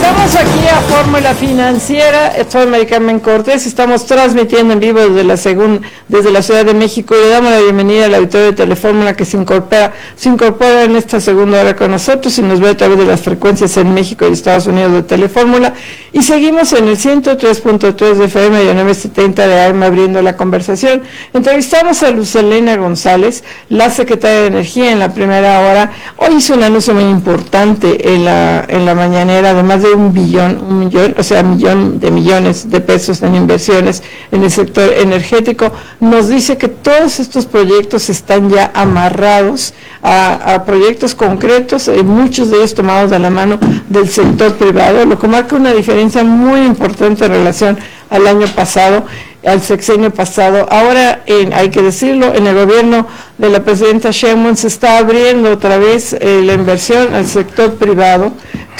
Regresamos aquí a Fórmula Financiera. Soy Mari Carmen Cortés. Estamos transmitiendo en vivo desde la Ciudad de México y le damos la bienvenida al auditorio de Telefórmula que se incorpora en esta segunda hora con nosotros y nos ve a través de las frecuencias en México y Estados Unidos de Telefórmula. Y seguimos en el 103.3 de FM y 970 de AM abriendo la conversación. Entrevistamos a Luz Helena González, la secretaria de Energía, en la primera hora. Hoy hizo un anuncio muy importante en la mañanera de más de un millón de millones de pesos en inversiones en el sector energético. Nos dice que todos estos proyectos están ya amarrados a proyectos concretos, muchos de ellos tomados de la mano del sector privado, lo que marca una diferencia muy importante en relación al año pasado, al sexenio pasado. Ahora, hay que decirlo, en el gobierno de la presidenta Sheinbaum se está abriendo otra vez la inversión al sector privado